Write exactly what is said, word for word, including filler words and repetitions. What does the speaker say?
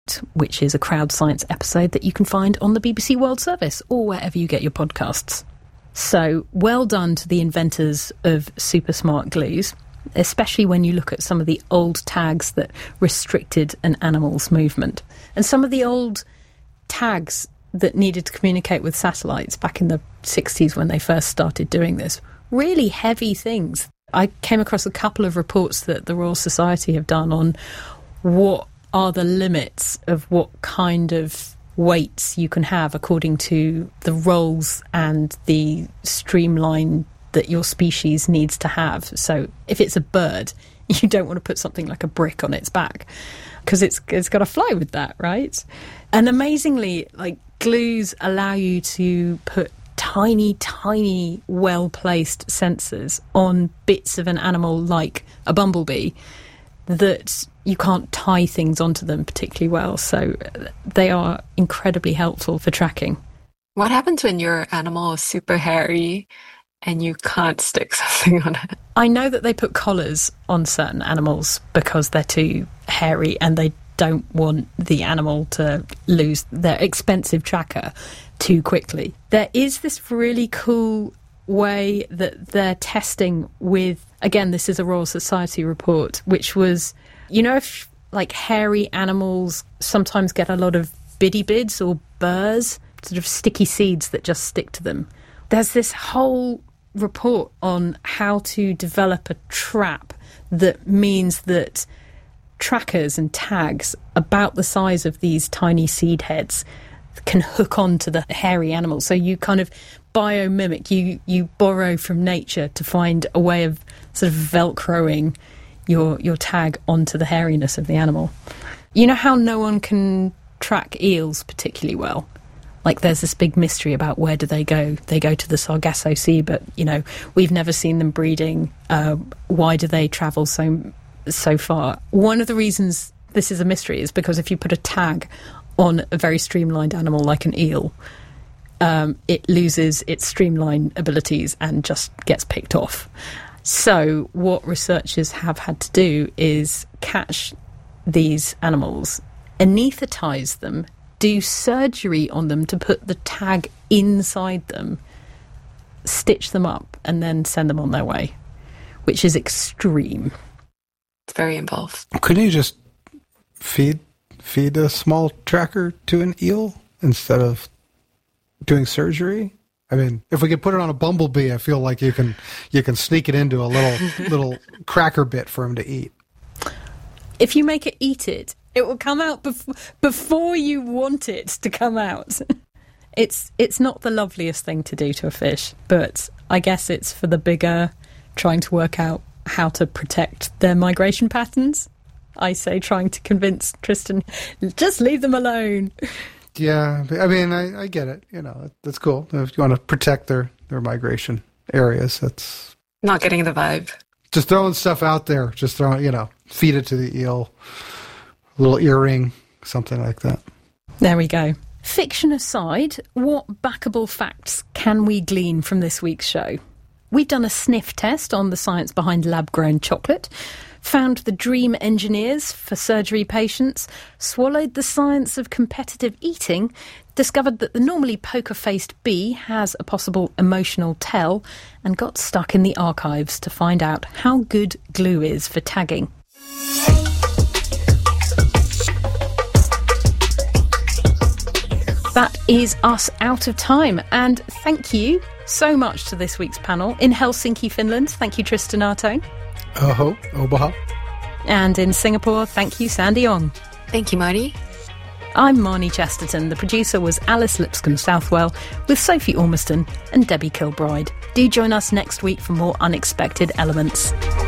Project, which is a crowd science episode that you can find on the B B C World Service or wherever you get your podcasts. So, well done to the inventors of super smart glues, especially when you look at some of the old tags that restricted an animal's movement. And some of the old tags that needed to communicate with satellites back in the sixties when they first started doing this. Really heavy things. I came across a couple of reports that the Royal Society have done on what are the limits of what kind of weights you can have according to the roles and the streamline that your species needs to have. So if it's a bird, you don't want to put something like a brick on its back because it's it's got to fly with that, right? And amazingly, like, glues allow you to put tiny, tiny, well-placed sensors on bits of an animal like a bumblebee that you can't tie things onto them particularly well. So they are incredibly helpful for tracking. What happens when your animal is super hairy and you can't stick something on it? I know that they put collars on certain animals because they're too hairy and they don't want the animal to lose their expensive tracker too quickly. There is this really cool way that they're testing with, again, this is a Royal Society report, which was, you know, if like hairy animals sometimes get a lot of biddy bids or burrs, sort of sticky seeds that just stick to them. There's this whole report on how to develop a trap that means that trackers and tags about the size of these tiny seed heads can hook on to the hairy animal. So you kind of biomimic, you, you borrow from nature to find a way of sort of velcroing your, your tag onto the hairiness of the animal. You know how no one can track eels particularly well? Like, there's this big mystery about where do they go. They go to the Sargasso Sea, but, you know, we've never seen them breeding. Uh, why do they travel so so far? One of the reasons this is a mystery is because if you put a tag on a very streamlined animal like an eel, um, it loses its streamline abilities and just gets picked off. So what researchers have had to do is catch these animals, anaesthetise them, do surgery on them to put the tag inside them, stitch them up, and then send them on their way, which is extreme. It's very involved. Couldn't you just feed feed a small tracker to an eel instead of doing surgery? I mean, if we could put it on a bumblebee, I feel like you can you can sneak it into a little little cracker bit for him to eat. If you make it eat it, it will come out bef- before you want it to come out. It's it's not the loveliest thing to do to a fish, but I guess it's for the bigger, trying to work out how to protect their migration patterns. I say trying to convince Tristan, just leave them alone. Yeah, I mean, I, I get it. You know, that's cool. If you want to protect their, their migration areas, that's... Not getting the vibe. Just throwing stuff out there. Just throwing, you know, feed it to the eel. A little earring, something like that. There we go. Fiction aside, what backable facts can we glean from this week's show? We've done a sniff test on the science behind lab-grown chocolate, found the dream engineers for surgery patients, swallowed the science of competitive eating, discovered that the normally poker-faced bee has a possible emotional tell, and got stuck in the archives to find out how good glue is for tagging. That is us out of time, and thank you so much to this week's panel. In Helsinki, Finland, thank you, Tristan Artone. Oho, obaha. And in Singapore, thank you, Sandy Ong. Thank you, Marnie. I'm Marnie Chesterton. The producer was Alice Lipscomb-Southwell, with Sophie Ormiston and Debbie Kilbride. Do join us next week for more unexpected elements.